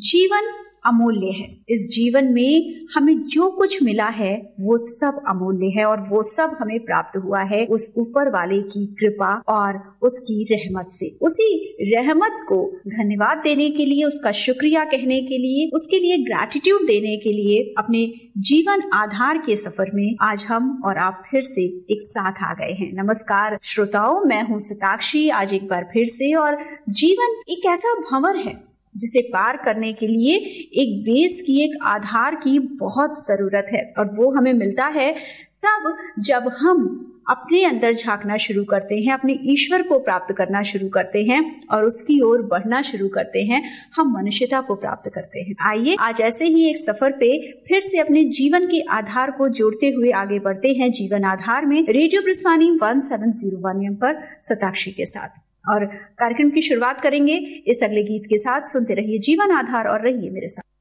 जीवन अमूल्य है। इस जीवन में हमें जो कुछ मिला है वो सब अमूल्य है और वो सब हमें प्राप्त हुआ है उस ऊपर वाले की कृपा और उसकी रहमत से। उसी रहमत को धन्यवाद देने के लिए, उसका शुक्रिया कहने के लिए, उसके लिए ग्रैटिट्यूड देने के लिए अपने जीवन आधार के सफर में आज हम और आप फिर से एक साथ आ गए हैं। नमस्कार श्रोताओं, मैं हूं सताक्षी आज एक बार फिर से। और जीवन एक ऐसा भंवर है जिसे पार करने के लिए एक बेस की, एक आधार की बहुत जरूरत है और वो हमें मिलता है तब जब हम अपने अंदर झांकना शुरू करते हैं, अपने ईश्वर को प्राप्त करना शुरू करते हैं और उसकी ओर बढ़ना शुरू करते हैं, हम मनुष्यता को प्राप्त करते हैं। आइए आज ऐसे ही एक सफर पे फिर से अपने जीवन के आधार को जोड़ते हुए आगे बढ़ते हैं जीवन आधार में, रेडियो ब्रिस्वानी 1701 AM पर सताक्षी के साथ। और कार्यक्रम की शुरुआत करेंगे इस अगले गीत के साथ। सुनते रहिए जीवन आधार और रहिए मेरे साथ।